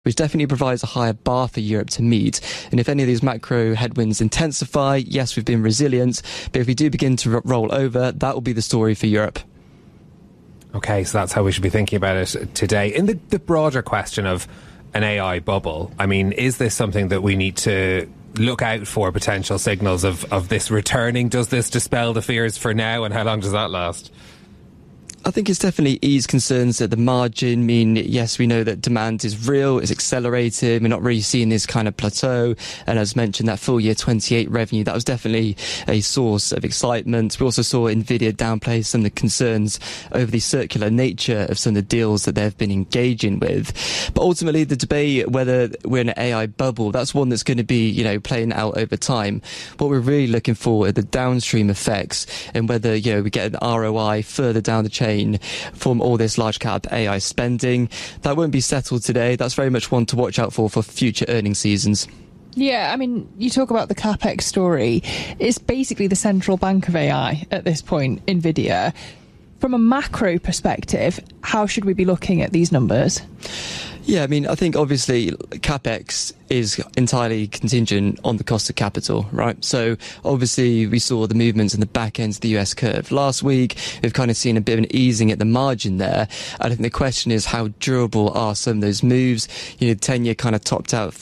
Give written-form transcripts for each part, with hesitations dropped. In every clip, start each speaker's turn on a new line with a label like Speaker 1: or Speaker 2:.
Speaker 1: which definitely provides a higher bar for Europe to meet. And if any of these macro headwinds intensify, yes, we've been resilient, but if we do begin to roll over, that will be the story for Europe.
Speaker 2: Okay, so that's how we should be thinking about it today. In the broader question of an AI bubble, I mean, is this something that we need to look out for potential signals of this returning? Does this dispel the fears for now, and how long does that last?
Speaker 1: I think it's definitely eased concerns at the margin. I mean, yes, we know that demand is real, it's accelerated. We're not really seeing this kind of plateau. And as mentioned, that full year 28 revenue, that was definitely a source of excitement. We also saw Nvidia downplay some of the concerns over the circular nature of some of the deals that they've been engaging with. But ultimately, the debate whether we're in an AI bubble, that's one that's going to be, playing out over time. What we're really looking for are the downstream effects and whether, we get an ROI further down the chain from all this large cap AI spending. That won't be settled today. That's very much one to watch out for future earnings seasons.
Speaker 3: Yeah, I mean, you talk about the CapEx story. It's basically the central bank of AI at this point, Nvidia. From a macro perspective, how should we be looking at these numbers?
Speaker 1: Yeah, I mean, I think obviously CapEx is entirely contingent on the cost of capital, right? So obviously we saw the movements in the back end of the US curve last week. We've kind of seen a bit of an easing at the margin there. I think the question is how durable are some of those moves? 10-year kind of topped out at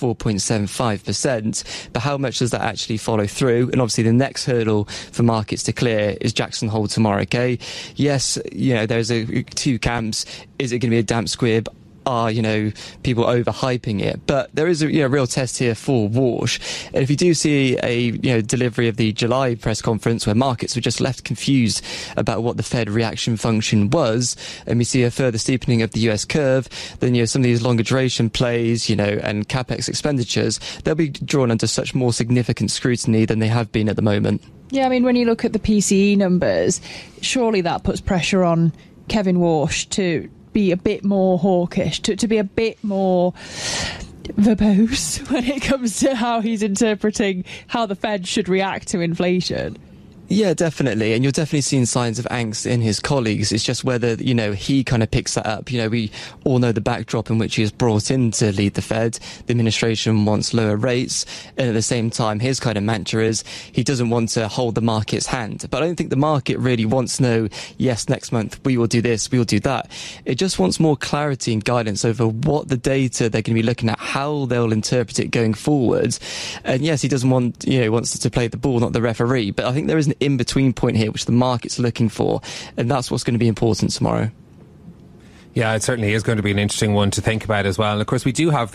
Speaker 1: 4.75%, but how much does that actually follow through? And obviously the next hurdle for markets to clear is Jackson Hole tomorrow, okay? Yes, there's two camps. Is it going to be a damp squib? Are people overhyping it? But there is a real test here for Warsh. And if you do see a delivery of the July press conference where markets were just left confused about what the Fed reaction function was, and we see a further steepening of the US curve, then some of these longer duration plays, and capex expenditures, they'll be drawn under such more significant scrutiny than they have been at the moment.
Speaker 3: Yeah, I mean, when you look at the PCE numbers, surely that puts pressure on Kevin Warsh to be a bit more hawkish, to be a bit more verbose when it comes to how he's interpreting how the Fed should react to inflation.
Speaker 1: Yeah, definitely. And you're definitely seeing signs of angst in his colleagues. It's just whether, he kind of picks that up. We all know the backdrop in which he is brought in to lead the Fed. The administration wants lower rates. And at the same time, his kind of mantra is he doesn't want to hold the market's hand. But I don't think the market really wants to know, yes, next month we will do this, we will do that. It just wants more clarity and guidance over what the data they're going to be looking at, how they'll interpret it going forwards. And yes, he doesn't want, wants to play the ball, not the referee. But I think there is an in-between point here which the market's looking for, and that's what's going to be important tomorrow.
Speaker 2: Yeah, it certainly is going to be an interesting one to think about as well. And of course we do have